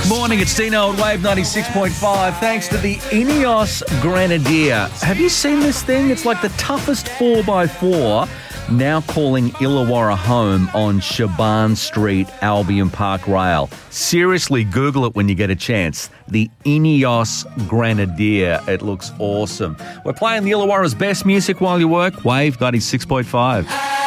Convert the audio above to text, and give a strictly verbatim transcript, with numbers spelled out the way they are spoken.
Morning, it's Dino at Wave ninety-six point five. Thanks to the Ineos Grenadier. Have you seen this thing? It's like the toughest four by four. Now calling Illawarra home on Shaban Street, Albion Park Rail. Seriously, Google it when you get a chance. The Ineos Grenadier. It looks awesome. We're playing the Illawarra's best music while you work. Wave ninety-six point five.